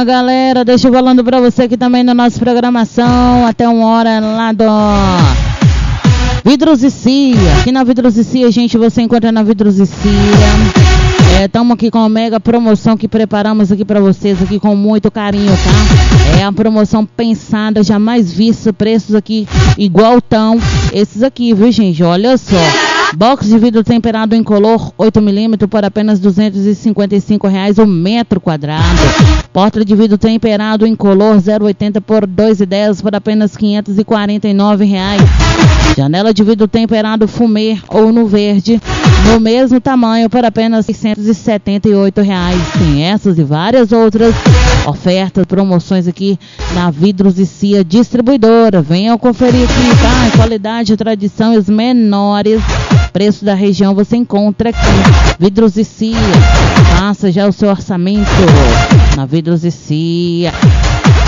Boa, galera, deixa eu falando pra você aqui também na nossa programação, até 1h lá do Vidros e Cia. Aqui na Vidros e Cia, gente, você encontra na Vidros e Cia. Estamos aqui com uma mega promoção que preparamos aqui pra vocês, aqui com muito carinho, tá? É a promoção pensada, jamais vista, preços aqui igual tão esses aqui, viu, gente? Olha só. Box de vidro temperado incolor 8mm por apenas R$ 255 o metro quadrado. Porta de vidro temperado incolor 0,80 por R$ 2,10 por apenas R$ 549. Janela de vidro temperado fumê ou no verde, no mesmo tamanho, por apenas R$ 678. Tem essas e várias outras ofertas, promoções aqui na Vidros e Cia Distribuidora. Venham conferir aqui, tá? Qualidade, tradição e os menores preços da região você encontra aqui. Vidros e Cia. Faça já o seu orçamento na Vidros e Cia.